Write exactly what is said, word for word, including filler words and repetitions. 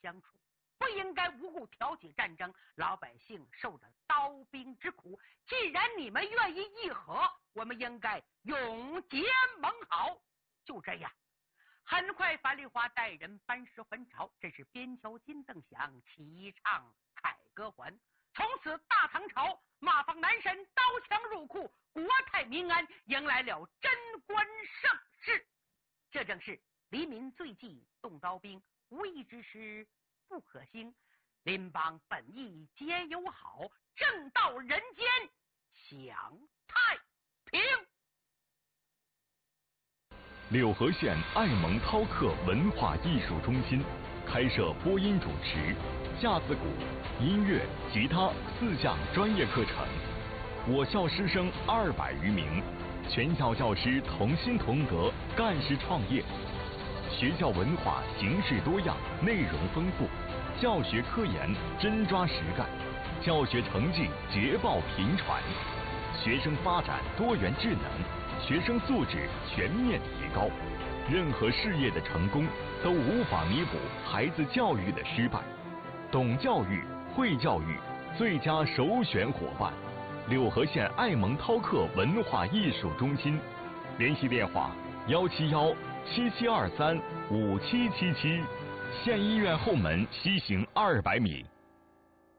相处，不应该无故挑起战争，老百姓受着刀兵之苦。既然你们愿意议和，我们应该永结盟好。就这样，很快樊梨花带人班师还朝，这是边敲金灯响，齐唱凯歌还。从此大唐朝马放南山，刀枪入库，国泰民安，迎来了贞观盛世。这正是黎民最忌动刀兵，无义之师不可兴。邻邦本意皆友好，正道人间享太平。 柳河县爱蒙饕客文化艺术中心开设播音主持、架子鼓、音乐、吉他四项专业课程。我校师生二百余名，全校教师同心同德，干事创业。学校文化形式多样，内容丰富，教学科研真抓实干，教学成绩捷报频传，学生发展多元智能，学生素质全面提高。任何事业的成功都无法弥补孩子教育的失败。懂教育、会教育，最佳首选伙伴。柳河县爱蒙饕客文化艺术中心，联系电话：幺七幺七七二三五七七七，县医院后门西行二百米。